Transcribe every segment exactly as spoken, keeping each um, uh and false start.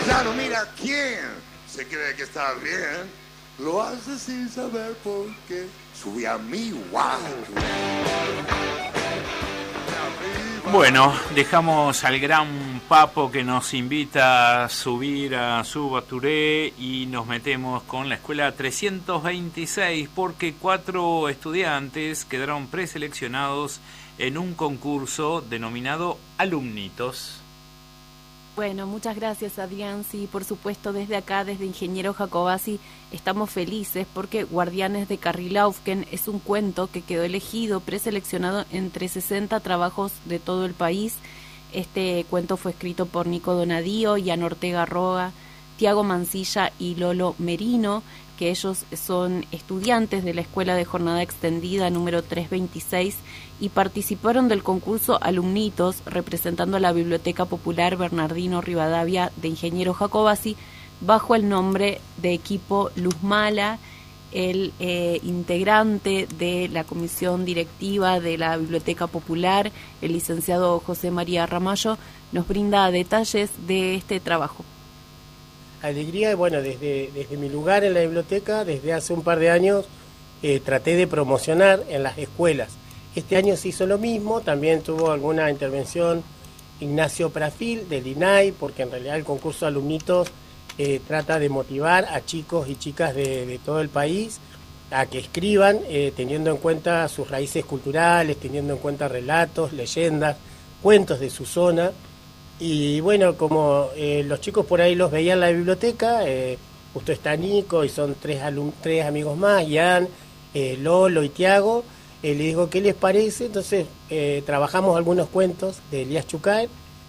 Ya no mira quién se cree que está bien, lo hace sin saber por qué. Subí a mi wow. Bueno, dejamos al gran Papo que nos invita a subir a su Baturé y nos metemos con la escuela trescientos veintiséis porque cuatro estudiantes quedaron preseleccionados en un concurso denominado Alumnitos. Bueno, muchas gracias, Adrián. Sí, por supuesto, desde acá, desde Ingeniero Jacobacci, estamos felices porque Guardianes de Carrilaufken es un cuento que quedó elegido, preseleccionado entre sesenta trabajos de todo el país. Este cuento fue escrito por Nico Donadío, Ian Ortega Roga, Tiago Mancilla y Lolo Merino, que ellos son estudiantes de la Escuela de Jornada Extendida número trescientos veintiséis y participaron del concurso Alumnitos representando a la Biblioteca Popular Bernardino Rivadavia de Ingeniero Jacobacci bajo el nombre de equipo Luz Mala. El eh, integrante de la comisión directiva de la Biblioteca Popular, el licenciado José María Ramallo, nos brinda detalles de este trabajo. Alegría, bueno, desde, desde mi lugar en la biblioteca, desde hace un par de años, eh, traté de promocionar en las escuelas. Este año se hizo lo mismo, también tuvo alguna intervención Ignacio Prafil del I N A I, porque en realidad el concurso Alumnitos eh, trata de motivar a chicos y chicas de, de todo el país a que escriban, eh, teniendo en cuenta sus raíces culturales, teniendo en cuenta relatos, leyendas, cuentos de su zona. Y bueno, como eh, los chicos por ahí los veían en la biblioteca, eh, justo está Nico y son tres, alum- tres amigos más, Ian, eh, Lolo y Tiago, eh, le digo, ¿qué les parece? Entonces eh, trabajamos algunos cuentos de Elías Chucair,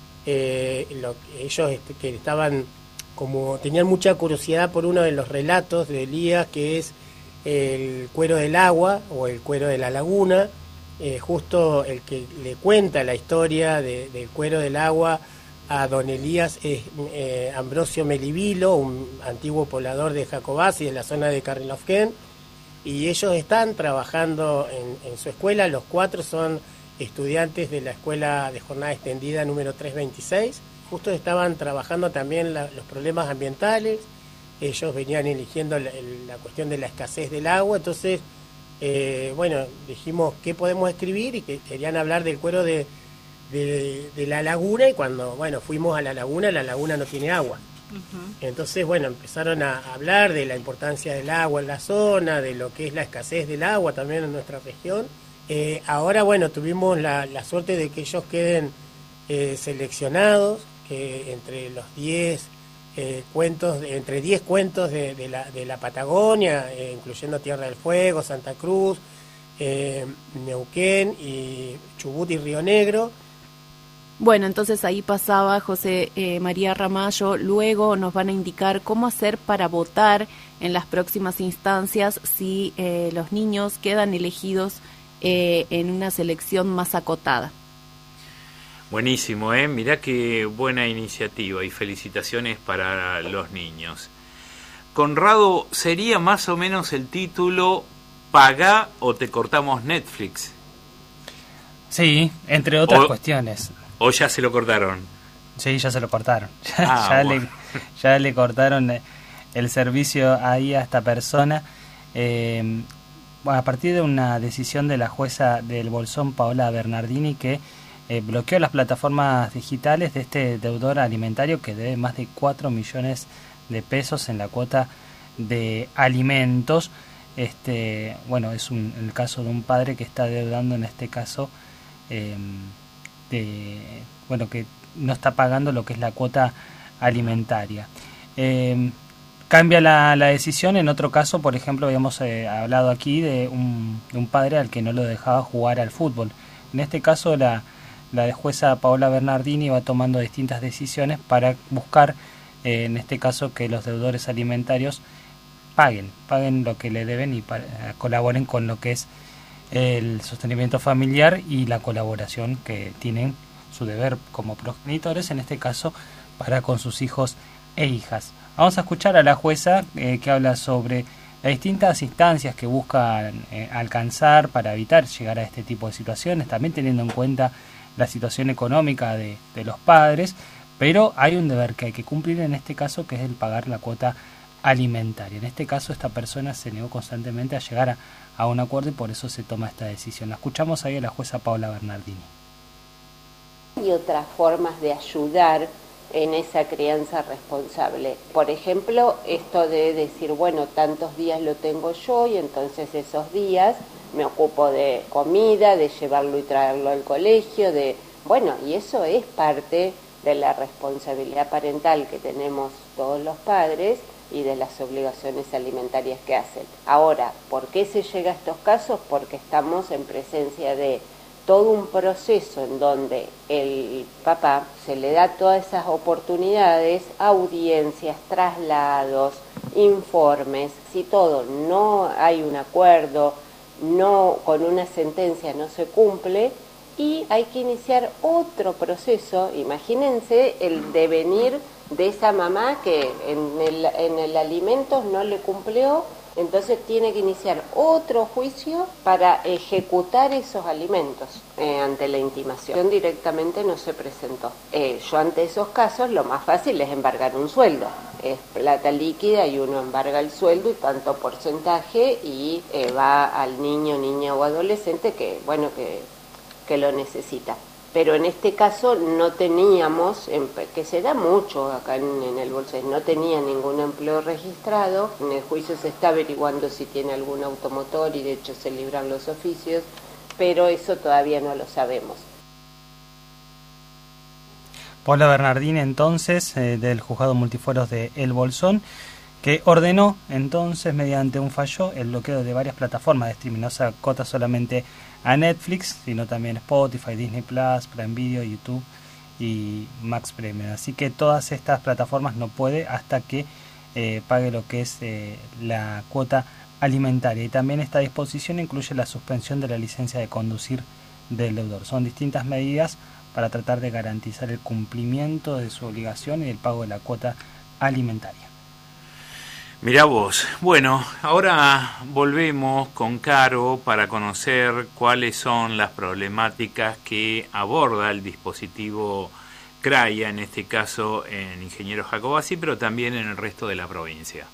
eh, lo, ellos este, que estaban como, tenían mucha curiosidad por uno de los relatos de Elías, que es el cuero del agua o el cuero de la laguna, eh, justo el que le cuenta la historia de, del cuero del agua a don Elías es eh, Ambrosio Melivilo, un antiguo poblador de Jacobacci, en la zona de Carrilaufken, y ellos están trabajando en, en su escuela. Los cuatro son estudiantes de la Escuela de Jornada Extendida número trescientos veintiséis. Justo estaban trabajando también la, los problemas ambientales. Ellos venían eligiendo la, la cuestión de la escasez del agua, entonces, eh, bueno, dijimos qué podemos escribir y que querían hablar del cuero de De, de la laguna, y cuando bueno fuimos a la laguna, la laguna no tiene agua. Uh-huh. Entonces, bueno, empezaron a hablar de la importancia del agua en la zona, de lo que es la escasez del agua también en nuestra región. Eh, ahora, bueno, tuvimos la, la suerte de que ellos queden eh, seleccionados, que entre los diez eh, cuentos, entre diez cuentos de, de, la, de la Patagonia, eh, incluyendo Tierra del Fuego, Santa Cruz, eh, Neuquén y Chubut y Río Negro. Bueno, entonces ahí pasaba José eh, María Ramallo. Luego nos van a indicar cómo hacer para votar en las próximas instancias si eh, los niños quedan elegidos eh, en una selección más acotada. Buenísimo, ¿eh? Mirá qué buena iniciativa y felicitaciones para los niños. Conrado, ¿sería más o menos el título Pagá o te cortamos Netflix? Sí, entre otras o... cuestiones. ¿O ya se lo cortaron? Sí, ya se lo cortaron. Ya, ah, ya, bueno. le, ya le cortaron el servicio ahí a esta persona. Eh, bueno, a partir de una decisión de la jueza del Bolsón, Paola Bernardini, que eh, bloqueó las plataformas digitales de este deudor alimentario que debe más de cuatro millones de pesos en la cuota de alimentos. Este, bueno, es un, el caso de un padre que está deudando en este caso... Eh, De, bueno, que no está pagando lo que es la cuota alimentaria. Eh, cambia la, la decisión. En otro caso, por ejemplo, habíamos eh, hablado aquí de un, de un padre al que no lo dejaba jugar al fútbol. En este caso, la, la jueza Paola Bernardini va tomando distintas decisiones para buscar, eh, en este caso, que los deudores alimentarios paguen, paguen lo que le deben y para, colaboren con lo que es el sostenimiento familiar y la colaboración que tienen su deber como progenitores, en este caso para con sus hijos e hijas. Vamos a escuchar a la jueza eh, que habla sobre las distintas instancias que buscan eh, alcanzar para evitar llegar a este tipo de situaciones, también teniendo en cuenta la situación económica de, de los padres, pero hay un deber que hay que cumplir en este caso, que es el pagar la cuota alimentaria. En este caso esta persona se negó constantemente a llegar a, a un acuerdo y por eso se toma esta decisión. La escuchamos ahí a la jueza Paula Bernardini. Y otras formas de ayudar en esa crianza responsable. Por ejemplo, esto de decir, bueno, tantos días lo tengo yo y entonces esos días me ocupo de comida, de llevarlo y traerlo al colegio, de bueno, y eso es parte de la responsabilidad parental que tenemos todos los padres y de las obligaciones alimentarias que hacen. Ahora, ¿por qué se llega a estos casos? Porque estamos en presencia de todo un proceso en donde el papá se le da todas esas oportunidades, audiencias, traslados, informes, si todo no hay un acuerdo, no con una sentencia no se cumple, y hay que iniciar otro proceso. Imagínense el devenir de esa mamá que en el, en el alimentos no le cumplió, entonces tiene que iniciar otro juicio para ejecutar esos alimentos eh, ante la intimación. Directamente no se presentó. Eh, yo ante esos casos lo más fácil es embargar un sueldo. Es plata líquida y uno embarga el sueldo y tanto porcentaje y eh, va al niño, niña o adolescente que, bueno, que, que lo necesita. Pero en este caso no teníamos, que se da mucho acá en, en el Bolsón, no tenía ningún empleo registrado. En el juicio se está averiguando si tiene algún automotor y de hecho se libran los oficios, pero eso todavía no lo sabemos. Paula Bernardini, entonces, eh, del Juzgado Multiforos de El Bolsón, que ordenó entonces mediante un fallo el bloqueo de varias plataformas de streaming. No se acota solamente a Netflix, sino también Spotify, Disney Plus, Prime Video, YouTube y Max Premium. Así que todas estas plataformas no puede hasta que eh, pague lo que es eh, la cuota alimentaria. Y también esta disposición incluye la suspensión de la licencia de conducir del deudor. Son distintas medidas para tratar de garantizar el cumplimiento de su obligación y el pago de la cuota alimentaria. Mirá vos. Bueno, ahora volvemos con Caro para conocer cuáles son las problemáticas que aborda el dispositivo CRAIA, en este caso en Ingeniero Jacobacci, pero también en el resto de la provincia.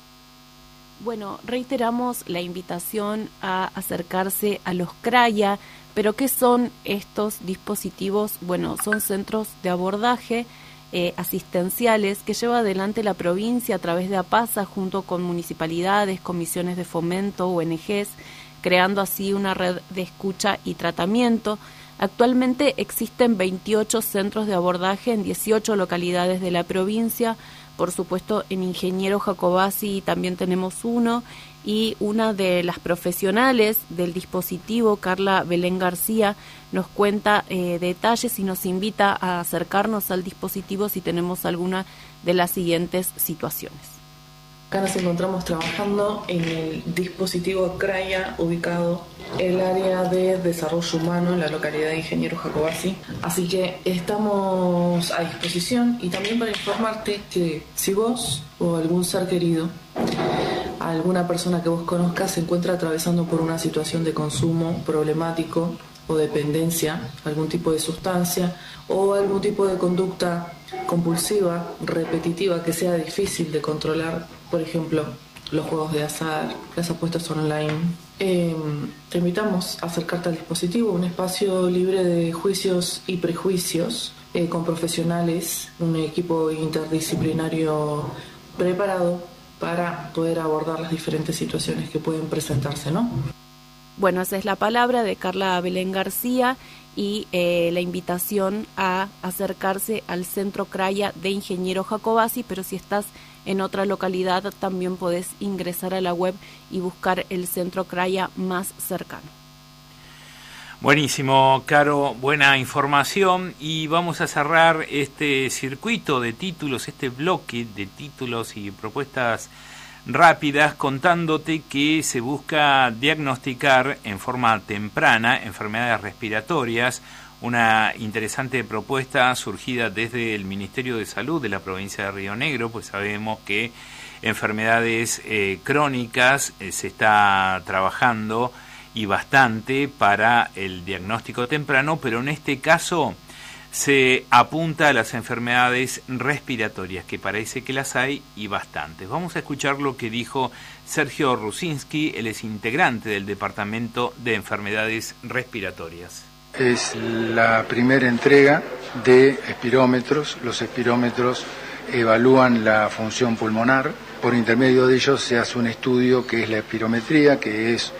Bueno, reiteramos la invitación a acercarse a los CRAIA, pero ¿qué son estos dispositivos? Bueno, son centros de abordaje Eh, asistenciales que lleva adelante la provincia a través de APASA junto con municipalidades, comisiones de fomento, O N Ges, creando así una red de escucha y tratamiento. Actualmente existen veintiocho centros de abordaje en dieciocho localidades de la provincia. Por supuesto, en Ingeniero Jacobacci también tenemos uno, y una de las profesionales del dispositivo, Carla Belén García, nos cuenta eh, detalles y nos invita a acercarnos al dispositivo si tenemos alguna de las siguientes situaciones. Acá nos encontramos trabajando en el dispositivo CRAIA, ubicado en el área de desarrollo humano en la localidad de Ingeniero Jacobacci. Así que estamos a disposición, y también para informarte que si vos o algún ser querido, alguna persona que vos conozcas, se encuentra atravesando por una situación de consumo problemático o dependencia, algún tipo de sustancia o algún tipo de conducta compulsiva, repetitiva, que sea difícil de controlar, por ejemplo, los juegos de azar, las apuestas online, eh, te invitamos a acercarte al dispositivo, un espacio libre de juicios y prejuicios, eh, con profesionales, un equipo interdisciplinario preparado para poder abordar las diferentes situaciones que pueden presentarse, ¿no? Bueno, esa es la palabra de Carla Belén García y eh, la invitación a acercarse al Centro CRAIA de Ingeniero Jacobacci, pero si estás en otra localidad también podés ingresar a la web y buscar el Centro CRAIA más cercano. Buenísimo, Caro, buena información, y vamos a cerrar este circuito de títulos, este bloque de títulos y propuestas rápidas, contándote que se busca diagnosticar en forma temprana enfermedades respiratorias, una interesante propuesta surgida desde el Ministerio de Salud de la provincia de Río Negro, pues sabemos que enfermedades eh, crónicas eh, se está trabajando y bastante para el diagnóstico temprano, pero en este caso se apunta a las enfermedades respiratorias, que parece que las hay y bastantes. Vamos a escuchar lo que dijo Sergio Rusinski, él es integrante del Departamento de Enfermedades Respiratorias. Es la primera entrega de espirómetros. Los espirómetros evalúan la función pulmonar. Por intermedio de ellos se hace un estudio que es la espirometría, que es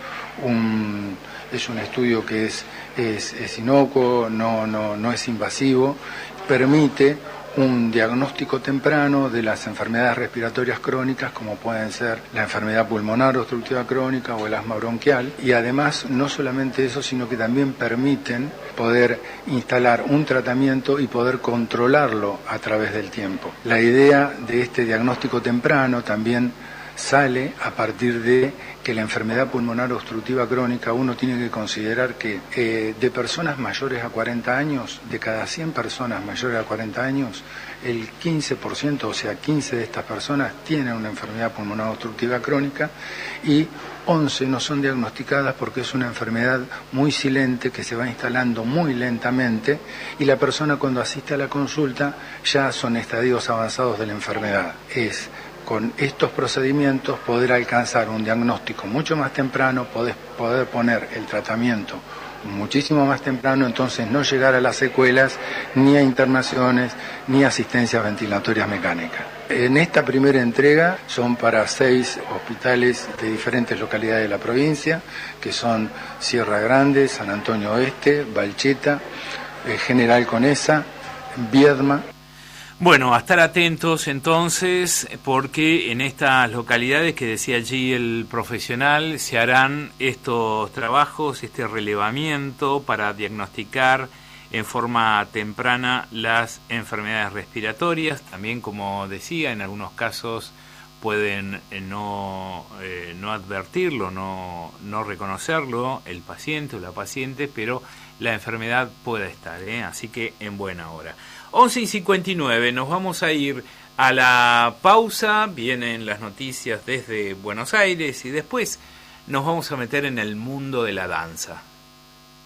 un, es un estudio que es, es, es inocuo, no, no, no es invasivo, permite un diagnóstico temprano de las enfermedades respiratorias crónicas, como pueden ser la enfermedad pulmonar obstructiva crónica o el asma bronquial, y además no solamente eso, sino que también permiten poder instalar un tratamiento y poder controlarlo a través del tiempo. La idea de este diagnóstico temprano también sale a partir de que la enfermedad pulmonar obstructiva crónica, uno tiene que considerar que eh, de personas mayores a cuarenta años, de cada cien personas mayores a cuarenta años, el quince por ciento, o sea, quince de estas personas tienen una enfermedad pulmonar obstructiva crónica y once no son diagnosticadas porque es una enfermedad muy silente que se va instalando muy lentamente y la persona cuando asiste a la consulta ya son estadios avanzados de la enfermedad. Es con estos procedimientos poder alcanzar un diagnóstico mucho más temprano, poder, poder poner el tratamiento muchísimo más temprano, entonces no llegar a las secuelas, ni a internaciones, ni asistencias ventilatorias mecánicas. En esta primera entrega son para seis hospitales de diferentes localidades de la provincia, que son Sierra Grande, San Antonio Oeste, Balcheta, eh, General Conesa, Viedma. Bueno, a estar atentos entonces, porque en estas localidades que decía allí el profesional se harán estos trabajos, este relevamiento para diagnosticar en forma temprana las enfermedades respiratorias. También, como decía, en algunos casos pueden eh, no, eh, no advertirlo, no, no reconocerlo el paciente o la paciente, pero la enfermedad puede estar, ¿eh? Así que en buena hora. once y cincuenta y nueve, nos vamos a ir a la pausa, vienen las noticias desde Buenos Aires y después nos vamos a meter en el mundo de la danza.